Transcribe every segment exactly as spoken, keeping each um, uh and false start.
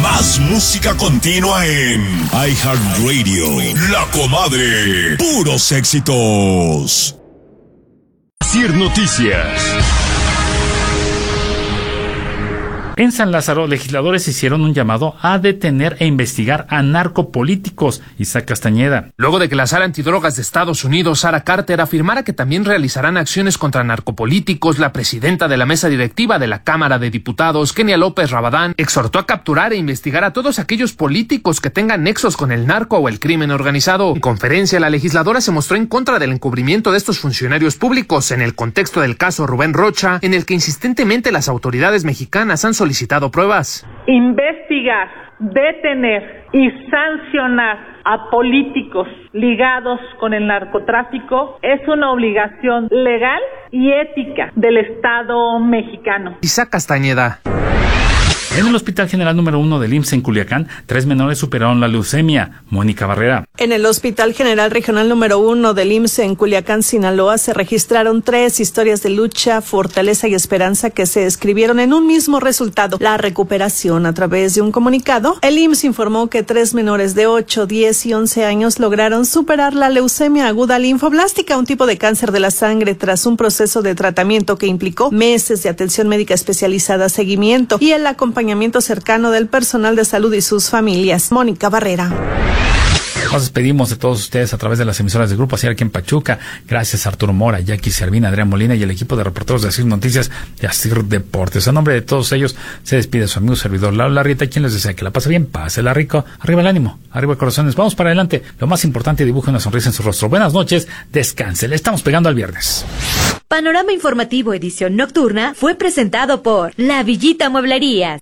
Más música continua en iHeartRadio. La Comadre. Puros éxitos. Asir Noticias. En San Lázaro, legisladores hicieron un llamado a detener e investigar a narcopolíticos. Isaac Castañeda. Luego de que la Sala Antidrogas de Estados Unidos, Sarah Carter, afirmara que también realizarán acciones contra narcopolíticos, la presidenta de la mesa directiva de la Cámara de Diputados, Kenia López Rabadán, exhortó a capturar e investigar a todos aquellos políticos que tengan nexos con el narco o el crimen organizado. En conferencia, la legisladora se mostró en contra del encubrimiento de estos funcionarios públicos en el contexto del caso Rubén Rocha, en el que insistentemente las autoridades mexicanas han solicitado solicitado pruebas. Investigar, detener y sancionar a políticos ligados con el narcotráfico es una obligación legal y ética del Estado mexicano. Isaac Castañeda. En el Hospital General número uno del I M S S en Culiacán, tres menores superaron la leucemia. Mónica Barrera. En el Hospital General Regional número uno del I M S S en Culiacán, Sinaloa, se registraron tres historias de lucha, fortaleza y esperanza que se escribieron en un mismo resultado, la recuperación. A través de un comunicado, el I M S S informó que tres menores de ocho, diez y once años lograron superar la leucemia aguda linfoblástica, un tipo de cáncer de la sangre, tras un proceso de tratamiento que implicó meses de atención médica especializada, seguimiento y el acompañamiento cercano del personal de salud y sus familias. Mónica Barrera. Nos despedimos de todos ustedes a través de las emisoras del grupo Asir aquí en Pachuca. Gracias a Arturo Mora, Jackie Servina, Adrián Molina y el equipo de reporteros de Asir Noticias y Asir Deportes. A nombre de todos ellos se despide su amigo servidor Lalo Larrieta, quien les desea que la pase bien, pásela rico, arriba el ánimo, arriba el corazones, vamos para adelante. Lo más importante, dibuje una sonrisa en su rostro. Buenas noches, descanse, le estamos pegando al viernes. Panorama Informativo edición nocturna fue presentado por La Villita Mueblerías.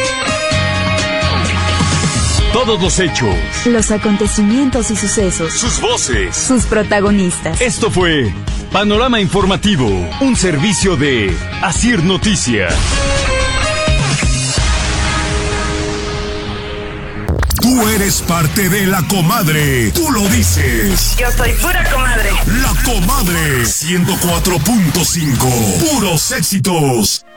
Todos los hechos, los acontecimientos y sucesos, sus voces, sus protagonistas. Esto fue Panorama Informativo, un servicio de Asir Noticias. Tú eres parte de La Comadre. Tú lo dices. Yo soy pura comadre. La Comadre. ciento cuatro punto cinco. Puros éxitos.